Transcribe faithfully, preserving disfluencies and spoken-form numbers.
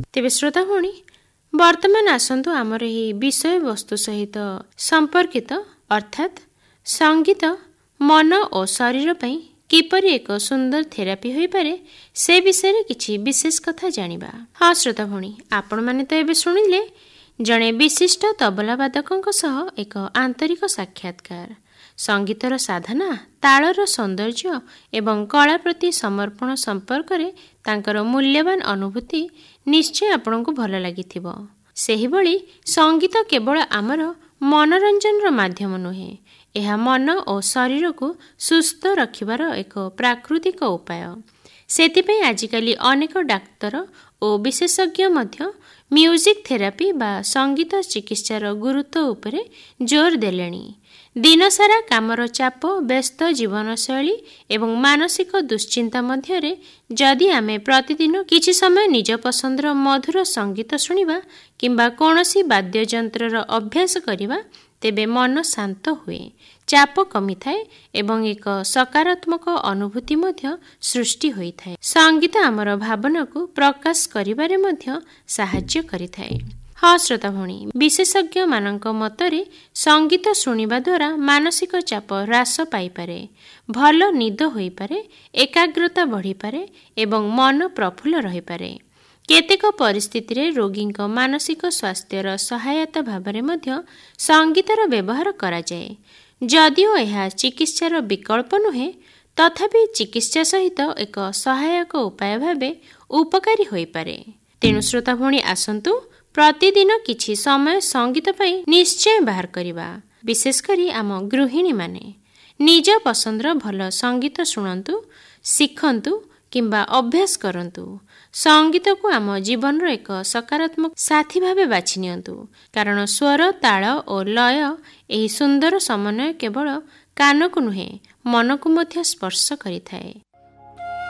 ତେବେ ଶ୍ରୋତା ଭଉଣୀ, ବର୍ତ୍ତମାନ ଆସନ୍ତୁ ଆମର ଏହି ବିଷୟବସ୍ତୁ ସହିତ ସମ୍ପର୍କିତ ଅର୍ଥାତ୍ ସଙ୍ଗୀତ ମନ ଓ ଶରୀର ପାଇଁ କିପରି ଏକ ସୁନ୍ଦର ଥେରାପି ହୋଇପାରେ ସେ ବିଷୟରେ କିଛି ବିଶେଷ କଥା ଜାଣିବା। ହଁ ଶ୍ରୋତା ଭଉଣୀ, ଆପଣମାନେ ତ ଏବେ ଶୁଣିଲେ ଜଣେ ବିଶିଷ୍ଟ ତବଲାବାଦକଙ୍କ ସହ ଏକ ଆନ୍ତରିକ ସାକ୍ଷାତକାର। ସଙ୍ଗୀତର ସାଧନା, ତାଳର ସୌନ୍ଦର୍ଯ୍ୟ ଏବଂ କଳା ପ୍ରତି ସମର୍ପଣ ସମ୍ପର୍କରେ ତାଙ୍କର ମୂଲ୍ୟବାନ ଅନୁଭୂତି ନିଶ୍ଚୟ ଆପଣଙ୍କୁ ଭଲ ଲାଗିଥିବ। ସେହିଭଳି ସଙ୍ଗୀତ କେବଳ ଆମର ମନୋରଞ୍ଜନର ମାଧ୍ୟମ ନୁହେଁ, ଏହା ମନ ଓ ଶରୀରକୁ ସୁସ୍ଥ ରଖିବାର ଏକ ପ୍ରାକୃତିକ ଉପାୟ। ସେଥିପାଇଁ ଆଜିକାଲି ଅନେକ ଡାକ୍ତର ଓ ବିଶେଷଜ୍ଞ ମଧ୍ୟ ମ୍ୟୁଜିକ୍ ଥେରାପି ବା ସଙ୍ଗୀତ ଚିକିତ୍ସାର ଗୁରୁତ୍ୱ ଉପରେ ଜୋର ଦେଲେଣି। ଦିନସାରା କାମର ଚାପ, ବ୍ୟସ୍ତ ଜୀବନଶୈଳୀ ଏବଂ ମାନସିକ ଦୁଶ୍ଚିନ୍ତା ମଧ୍ୟରେ ଯଦି ଆମେ ପ୍ରତିଦିନ କିଛି ସମୟ ନିଜ ପସନ୍ଦର ମଧୁର ସଙ୍ଗୀତ ଶୁଣିବା କିମ୍ବା କୌଣସି ବାଦ୍ୟଯନ୍ତ୍ରର ଅଭ୍ୟାସ କରିବା, ତେବେ ମନ ଶାନ୍ତ ହୁଏ, ଚାପ କମିଥାଏ ଏବଂ ଏକ ସକାରାତ୍ମକ ଅନୁଭୂତି ମଧ୍ୟ ସୃଷ୍ଟି ହୋଇଥାଏ। ସଙ୍ଗୀତ ଆମର ଭାବନାକୁ ପ୍ରକାଶ କରିବାରେ ମଧ୍ୟ ସାହାଯ୍ୟ କରିଥାଏ। ହଁ ଶ୍ରୋତା ଭଉଣୀ, ବିଶେଷଜ୍ଞମାନଙ୍କ ମତରେ ସଙ୍ଗୀତ ଶୁଣିବା ଦ୍ୱାରା ମାନସିକ ଚାପ ହ୍ରାସ ପାଇପାରେ, ଭଲ ନିଦ ହୋଇପାରେ, ଏକାଗ୍ରତା ବଢ଼ିପାରେ ଏବଂ ମନ ପ୍ରଫୁଲ୍ଲ ରହିପାରେ। କେତେକ ପରିସ୍ଥିତିରେ ରୋଗୀଙ୍କ ମାନସିକ ସ୍ୱାସ୍ଥ୍ୟର ସହାୟତା ଭାବରେ ମଧ୍ୟ ସଙ୍ଗୀତର ବ୍ୟବହାର କରାଯାଏ। ଯଦିଓ ଏହା ଚିକିତ୍ସାର ବିକଳ୍ପ ନୁହେଁ, ତଥାପି ଚିକିତ୍ସା ସହିତ ଏକ ସହାୟକ ଉପାୟ ଭାବେ ଉପକାରୀ ହୋଇପାରେ। ତେଣୁ ଶ୍ରୋତା ଭଉଣୀ, ଆସନ୍ତୁ ପ୍ରତିଦିନ କିଛି ସମୟ ସଙ୍ଗୀତ ପାଇଁ ନିଶ୍ଚୟ ବାହାର କରିବା। ବିଶେଷ କରି ଆମ ଗୃହିଣୀମାନେ ନିଜ ପସନ୍ଦର ଭଲ ସଙ୍ଗୀତ ଶୁଣନ୍ତୁ, ଶିଖନ୍ତୁ କିମ୍ବା ଅଭ୍ୟାସ କରନ୍ତୁ। ସଙ୍ଗୀତକୁ ଆମ ଜୀବନର ଏକ ସକାରାତ୍ମକ ସାଥୀ ଭାବେ ବାଛି ନିଅନ୍ତୁ, କାରଣ ସ୍ୱର, ତାଳ ଓ ଲୟ ଏହି ସୁନ୍ଦର ସମନ୍ୱୟ କେବଳ କାନକୁ ନୁହେଁ, ମନକୁ ମଧ୍ୟ ସ୍ପର୍ଶ କରିଥାଏ।